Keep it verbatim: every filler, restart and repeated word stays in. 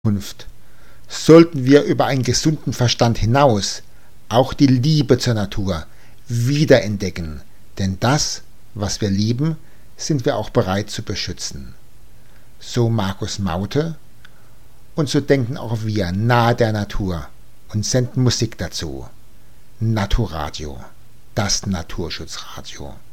Zukunft sollten wir über einen gesunden Verstand hinaus auch die Liebe zur Natur wiederentdecken, denn das, was wir lieben, sind wir auch bereit zu beschützen. So Markus Maute, und so denken auch wir nahe der Natur und senden Musik dazu. Naturadio, das Naturschutzradio.